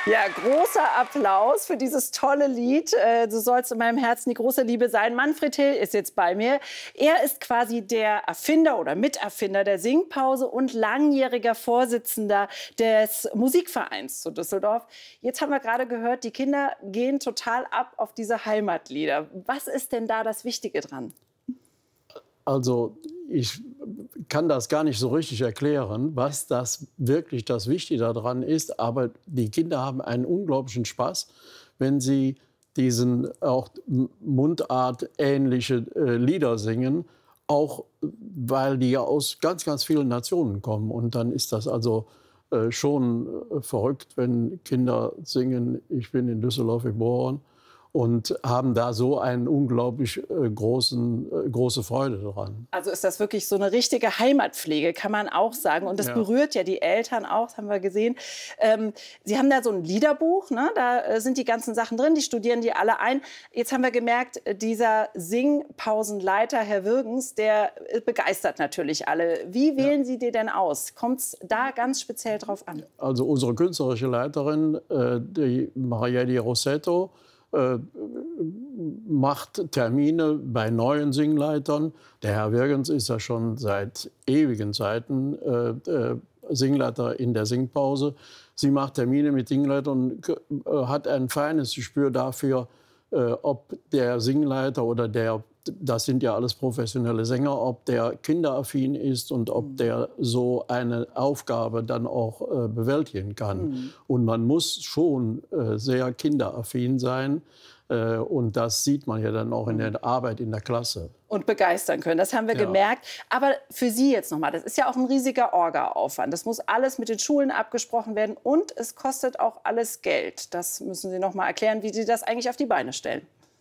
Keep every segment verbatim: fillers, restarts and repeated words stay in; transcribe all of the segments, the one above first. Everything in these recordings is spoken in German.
Ja, großer Applaus für dieses tolle Lied. Äh, Du sollst in meinem Herzen die große Liebe sein. Manfred Hill ist jetzt bei mir. Er ist quasi der Erfinder oder Miterfinder der Singpause und langjähriger Vorsitzender des Musikvereins zu Düsseldorf. Jetzt haben wir gerade gehört, die Kinder gehen total ab auf diese Heimatlieder. Was ist denn da das Wichtige dran? Also ich kann das gar nicht so richtig erklären, was das wirklich das Wichtige daran ist. Aber die Kinder haben einen unglaublichen Spaß, wenn sie diesen auch mundartähnliche äh, Lieder singen. Auch weil die ja aus ganz, ganz vielen Nationen kommen. Und dann ist das also äh, schon äh, verrückt, wenn Kinder singen, ich bin in Düsseldorf geboren. Und haben da so einen unglaublich äh, großen, äh, große Freude daran. Also ist das wirklich so eine richtige Heimatpflege, kann man auch sagen. Und das ja. berührt ja die Eltern auch, das haben wir gesehen. Ähm, Sie haben da so ein Liederbuch, ne? Da äh, sind die ganzen Sachen drin, die studieren die alle ein. Jetzt haben wir gemerkt, dieser Singpausenleiter, Herr Würgens, der begeistert natürlich alle. Wie wählen ja. Sie die denn aus? Kommt es da ganz speziell drauf an? Also unsere künstlerische Leiterin, äh, die Maria Di Rossetto, macht Termine bei neuen Singleitern. Der Herr Würgens ist ja schon seit ewigen Zeiten äh, Singleiter in der Singpause. Sie macht Termine mit Singleitern und äh, hat ein feines Gespür dafür, äh, ob der Singleiter oder der, das sind ja alles professionelle Sänger, ob der kinderaffin ist und ob der so eine Aufgabe dann auch äh, bewältigen kann. Mhm. Und man muss schon äh, sehr kinderaffin sein. Äh, und das sieht man ja dann auch in der Arbeit in der Klasse. Und begeistern können, das haben wir ja. gemerkt. Aber für Sie jetzt nochmal, das ist ja auch ein riesiger Orga-Aufwand. Das muss alles mit den Schulen abgesprochen werden und es kostet auch alles Geld. Das müssen Sie noch mal erklären, wie Sie das eigentlich auf die Beine stellen.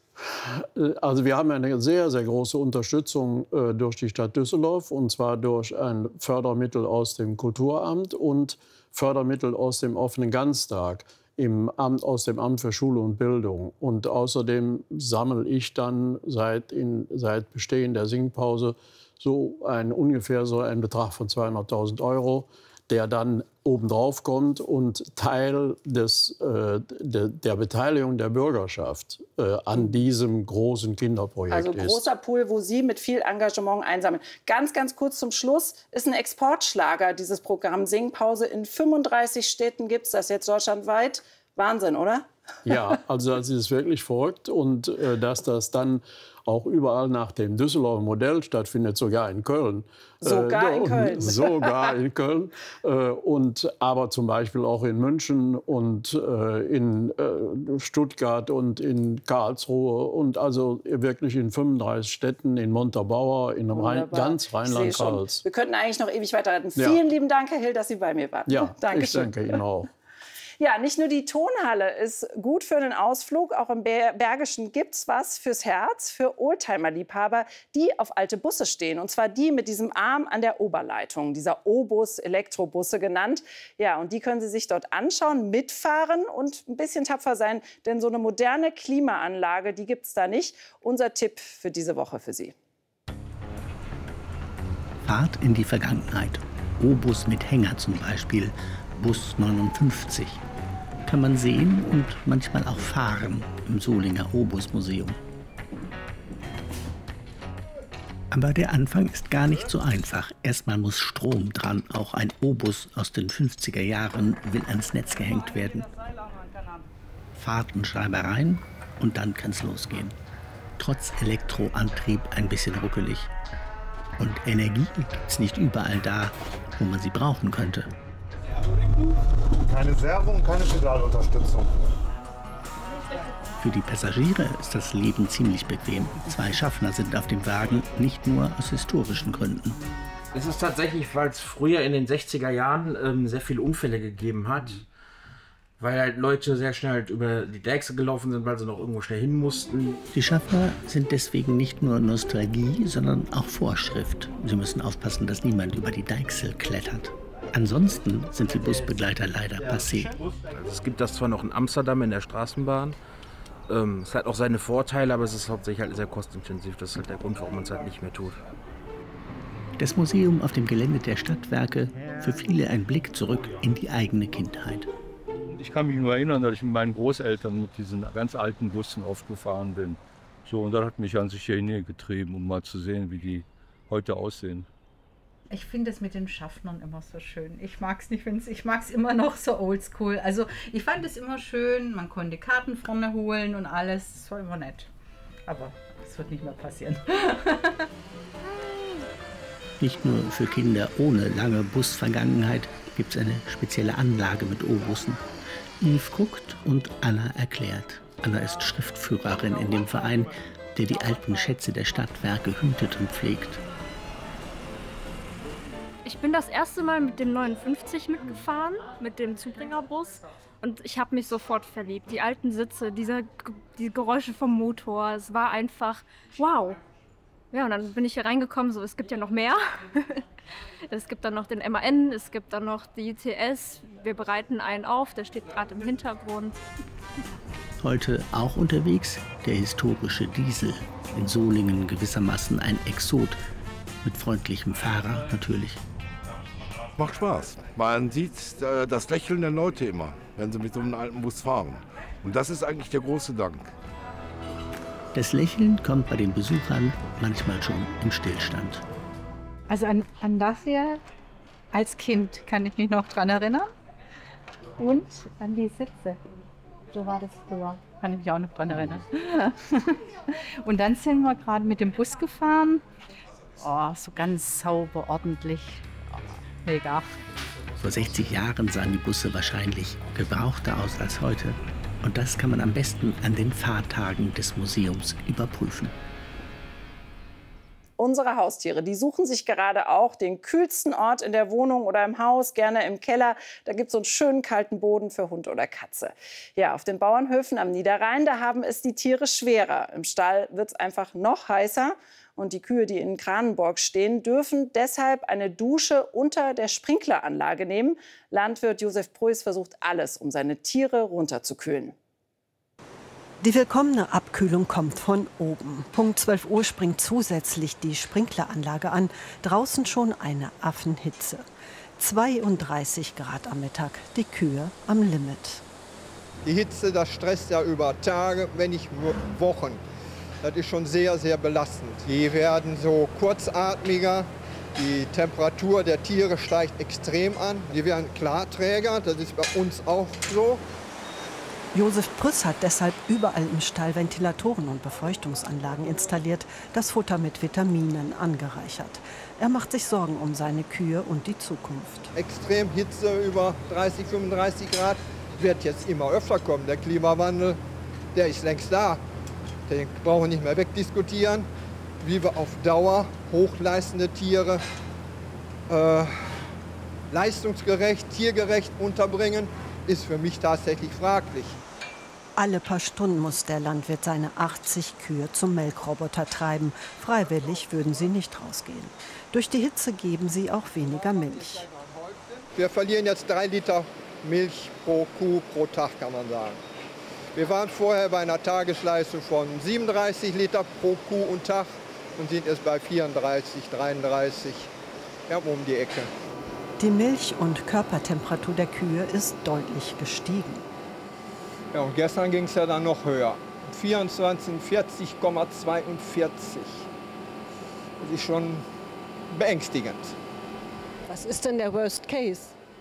Also wir haben eine sehr, sehr große Unterstützung äh, durch die Stadt Düsseldorf, und zwar durch ein Fördermittel aus dem Kulturamt und Fördermittel aus dem offenen Ganztag im Amt, aus dem Amt für Schule und Bildung. Und außerdem sammle ich dann seit, in, seit Bestehen der Singpause so ein, ungefähr so einen Betrag von zweihunderttausend Euro, der dann obendrauf kommt und Teil des, äh, de, der Beteiligung der Bürgerschaft äh, an diesem großen Kinderprojekt ist. Also ein großer Pool, wo Sie mit viel Engagement einsammeln. Ganz, ganz kurz zum Schluss, ist ein Exportschlager, dieses Programm Singpause. In fünfunddreißig Städten gibt es das jetzt deutschlandweit. Wahnsinn, oder? Ja, also das ist wirklich verrückt. Und äh, dass das dann auch überall nach dem Düsseldorfer Modell stattfindet, sogar in Köln. Sogar äh, in Köln. Sogar in Köln. Äh, und, aber zum Beispiel auch in München und äh, in äh, Stuttgart und in Karlsruhe und also wirklich in fünfunddreißig Städten, in Montabaur, in Rhein, ganz Rheinland-Pfalz. Wir könnten eigentlich noch ewig weiterreden. Ja. Vielen lieben Dank, Herr Hill, dass Sie bei mir waren. Ja, Dankeschön. ich danke Ihnen auch. Ja, nicht nur die Tonhalle ist gut für einen Ausflug, auch im Bergischen gibt's was fürs Herz, für Oldtimer-Liebhaber, die auf alte Busse stehen. Und zwar die mit diesem Arm an der Oberleitung, dieser O-Bus, Elektrobusse genannt. Ja, und die können Sie sich dort anschauen, mitfahren und ein bisschen tapfer sein, denn so eine moderne Klimaanlage, die gibt's da nicht. Unser Tipp für diese Woche für Sie. Fahrt in die Vergangenheit. O-Bus mit Hänger zum Beispiel. Bus neunundfünfzig. Kann man sehen und manchmal auch fahren im Solinger O-Bus-Museum. Aber der Anfang ist gar nicht so einfach. Erstmal muss Strom dran. Auch ein O-Bus aus den fünfziger Jahren will ans Netz gehängt werden. Fahrtenschreibereien und dann kann's losgehen. Trotz Elektroantrieb ein bisschen ruckelig. Und Energie gibt's nicht überall da, wo man sie brauchen könnte. Keine Servo und keine Pedalunterstützung. Für die Passagiere ist das Leben ziemlich bequem. Zwei Schaffner sind auf dem Wagen, nicht nur aus historischen Gründen. Es ist tatsächlich, weil es früher in den sechziger Jahren ähm, sehr viele Unfälle gegeben hat. Weil halt Leute sehr schnell halt über die Deichsel gelaufen sind, weil sie noch irgendwo schnell hin mussten. Die Schaffner sind deswegen nicht nur Nostalgie, sondern auch Vorschrift. Sie müssen aufpassen, dass niemand über die Deichsel klettert. Ansonsten sind die Busbegleiter leider passé. Also es gibt das zwar noch in Amsterdam in der Straßenbahn. Ähm, es hat auch seine Vorteile, aber es ist hauptsächlich halt sehr kostintensiv. Das ist halt der Grund, warum man es halt nicht mehr tut. Das Museum auf dem Gelände der Stadtwerke, für viele ein Blick zurück in die eigene Kindheit. Ich kann mich nur erinnern, dass ich mit meinen Großeltern mit diesen ganz alten Bussen oft gefahren bin. So, und das hat mich an sich hier hingetrieben, um mal zu sehen, wie die heute aussehen. Ich finde es mit den Schaffnern immer so schön. Ich mag es nicht, wenn's, ich mag es immer noch so oldschool. Also ich fand es immer schön, man konnte Karten vorne holen und alles. Das war immer nett. Aber das wird nicht mehr passieren. Nicht nur für Kinder ohne lange Busvergangenheit gibt es eine spezielle Anlage mit O-Bussen. Yves guckt und Anna erklärt. Anna ist Schriftführerin in dem Verein, der die alten Schätze der Stadtwerke hütet und pflegt. Ich bin das erste Mal mit dem neunundfünfzig mitgefahren, mit dem Zubringerbus. Und ich habe mich sofort verliebt. Die alten Sitze, diese, die Geräusche vom Motor, es war einfach wow. Ja, und dann bin ich hier reingekommen, so, es gibt ja noch mehr. Es gibt dann noch den M A N, es gibt dann noch die I T S. Wir bereiten einen auf, der steht gerade im Hintergrund. Heute auch unterwegs der historische Diesel. In Solingen gewissermaßen ein Exot. Mit freundlichem Fahrer natürlich. Macht Spaß. Man sieht äh, das Lächeln der Leute immer, wenn sie mit so einem alten Bus fahren. Und das ist eigentlich der große Dank. Das Lächeln kommt bei den Besuchern manchmal schon im Stillstand. Also an, an das hier als Kind kann ich mich noch dran erinnern. Und an die Sitze. So war das früher. Kann ich mich auch noch dran erinnern. Und dann sind wir gerade mit dem Bus gefahren. Oh, so ganz sauber, ordentlich. Oh, mega. Vor sechzig Jahren sahen die Busse wahrscheinlich gebrauchter aus als heute. Und das kann man am besten an den Fahrtagen des Museums überprüfen. Unsere Haustiere, die suchen sich gerade auch den kühlsten Ort in der Wohnung oder im Haus, gerne im Keller. Da gibt es so einen schönen kalten Boden für Hund oder Katze. Ja, auf den Bauernhöfen am Niederrhein, da haben es die Tiere schwerer. Im Stall wird es einfach noch heißer. Und die Kühe, die in Kranenburg stehen, dürfen deshalb eine Dusche unter der Sprinkleranlage nehmen. Landwirt Josef Preuß versucht alles, um seine Tiere runterzukühlen. Die willkommene Abkühlung kommt von oben. Punkt zwölf Uhr springt zusätzlich die Sprinkleranlage an. Draußen schon eine Affenhitze. zweiunddreißig Grad am Mittag, die Kühe am Limit. Die Hitze, das stresst ja über Tage, wenn nicht Wochen. Das ist schon sehr, sehr belastend. Die werden so kurzatmiger. Die Temperatur der Tiere steigt extrem an. Die werden Klarträger, das ist bei uns auch so. Josef Preuß hat deshalb überall im Stall Ventilatoren und Befeuchtungsanlagen installiert, das Futter mit Vitaminen angereichert. Er macht sich Sorgen um seine Kühe und die Zukunft. Extrem Hitze über dreißig, fünfunddreißig Grad wird jetzt immer öfter kommen. Der Klimawandel, der ist längst da. Den brauchen wir nicht mehr wegdiskutieren. Wie wir auf Dauer hochleistende Tiere äh, leistungsgerecht, tiergerecht unterbringen, ist für mich tatsächlich fraglich. Alle paar Stunden muss der Landwirt seine achtzig Kühe zum Melkroboter treiben. Freiwillig würden sie nicht rausgehen. Durch die Hitze geben sie auch weniger Milch. Wir verlieren jetzt drei Liter Milch pro Kuh pro Tag, kann man sagen. Wir waren vorher bei einer Tagesleistung von siebenunddreißig Liter pro Kuh und Tag und sind jetzt bei vierunddreißig, dreiunddreißig, ja, um die Ecke. Die Milch- und Körpertemperatur der Kühe ist deutlich gestiegen. Ja, und gestern ging es ja dann noch höher. vierundzwanzig, vierzig Komma zweiundvierzig. Das ist schon beängstigend. Was ist denn der Worst Case?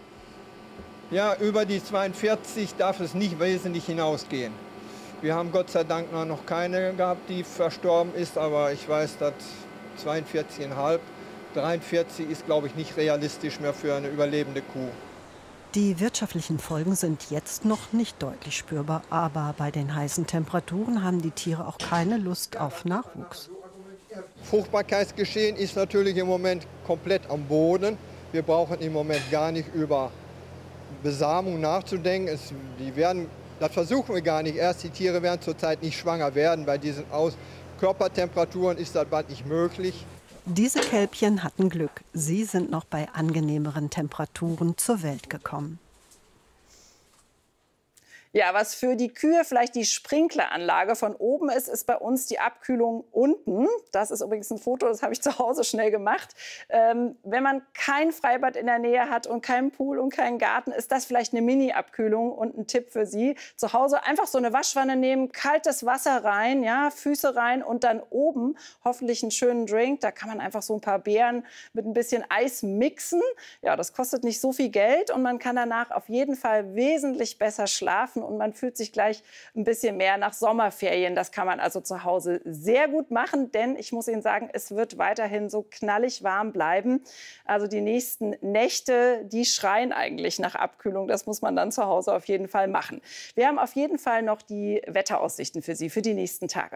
Ja, über die zweiundvierzig darf es nicht wesentlich hinausgehen. Wir haben Gott sei Dank noch keine gehabt, die verstorben ist, aber ich weiß, dass zweiundvierzig Komma fünf, dreiundvierzig ist, glaube ich, nicht realistisch mehr für eine überlebende Kuh. Die wirtschaftlichen Folgen sind jetzt noch nicht deutlich spürbar, aber bei den heißen Temperaturen haben die Tiere auch keine Lust auf Nachwuchs. Fruchtbarkeitsgeschehen ist natürlich im Moment komplett am Boden. Wir brauchen im Moment gar nicht über Besamung nachzudenken. Es, die werden, das versuchen wir gar nicht. Erst die Tiere werden zurzeit nicht schwanger werden. Bei diesen Aus Körpertemperaturen ist das bald nicht möglich. Diese Kälbchen hatten Glück. Sie sind noch bei angenehmeren Temperaturen zur Welt gekommen. Ja, was für die Kühe vielleicht die Sprinkleranlage von oben ist, ist bei uns die Abkühlung unten. Das ist übrigens ein Foto, das habe ich zu Hause schnell gemacht. Ähm, wenn man kein Freibad in der Nähe hat und keinen Pool und keinen Garten, ist das vielleicht eine Mini-Abkühlung. Und ein Tipp für Sie: Zu Hause einfach so eine Waschwanne nehmen, kaltes Wasser rein, ja, Füße rein und dann oben hoffentlich einen schönen Drink. Da kann man einfach so ein paar Beeren mit ein bisschen Eis mixen. Ja, das kostet nicht so viel Geld und man kann danach auf jeden Fall wesentlich besser schlafen. Und man fühlt sich gleich ein bisschen mehr nach Sommerferien. Das kann man also zu Hause sehr gut machen, denn ich muss Ihnen sagen, es wird weiterhin so knallig warm bleiben. Also die nächsten Nächte, die schreien eigentlich nach Abkühlung. Das muss man dann zu Hause auf jeden Fall machen. Wir haben auf jeden Fall noch die Wetteraussichten für Sie für die nächsten Tage.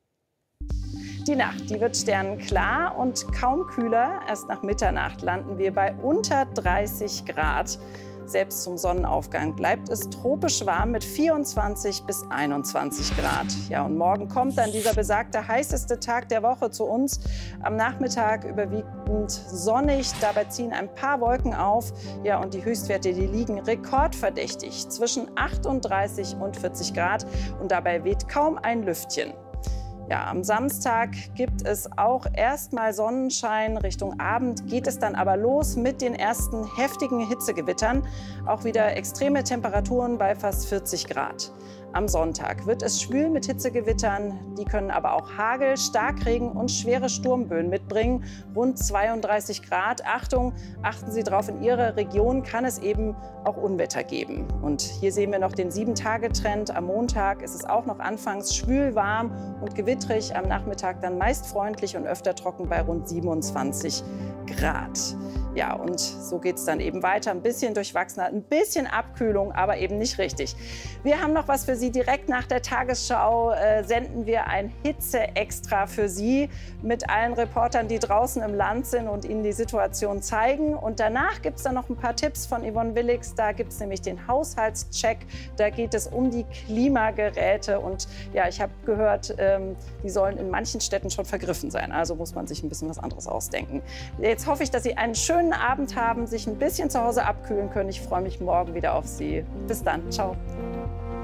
Die Nacht, die wird sternenklar und kaum kühler. Erst nach Mitternacht landen wir bei unter dreißig Grad. Selbst zum Sonnenaufgang bleibt es tropisch warm mit vierundzwanzig bis einundzwanzig Grad. Ja, und morgen kommt dann dieser besagte heißeste Tag der Woche zu uns. Am Nachmittag überwiegend sonnig, dabei ziehen ein paar Wolken auf. Ja, und die Höchstwerte, die liegen rekordverdächtig zwischen achtunddreißig und vierzig Grad. Und dabei weht kaum ein Lüftchen. Ja, am Samstag gibt es auch erstmal Sonnenschein. Richtung Abend geht es dann aber los mit den ersten heftigen Hitzegewittern. Auch wieder extreme Temperaturen bei fast vierzig Grad. Am Sonntag wird es schwül mit Hitzegewittern. Die können aber auch Hagel, Starkregen und schwere Sturmböen mitbringen. Rund zweiunddreißig Grad. Achtung, achten Sie drauf, in Ihrer Region kann es eben auch Unwetter geben. Und hier sehen wir noch den sieben-Tage-Trend. Am Montag ist es auch noch anfangs schwül, warm und gewittrig. Am Nachmittag dann meist freundlich und öfter trocken bei rund siebenundzwanzig Grad. Ja, und so geht es dann eben weiter. Ein bisschen durchwachsener, ein bisschen Abkühlung, aber eben nicht richtig. Wir haben noch was für Sie. Direkt nach der Tagesschau äh, senden wir ein Hitze-Extra für Sie mit allen Reportern, die draußen im Land sind und Ihnen die Situation zeigen. Und danach gibt es dann noch ein paar Tipps von Yvonne Willigs. Da gibt es nämlich den Haushaltscheck. Da geht es um die Klimageräte. Und ja, ich habe gehört, ähm, die sollen in manchen Städten schon vergriffen sein. Also muss man sich ein bisschen was anderes ausdenken. Jetzt hoffe ich, dass Sie einen schönen Abend haben, sich ein bisschen zu Hause abkühlen können. Ich freue mich morgen wieder auf Sie. Bis dann. Ciao.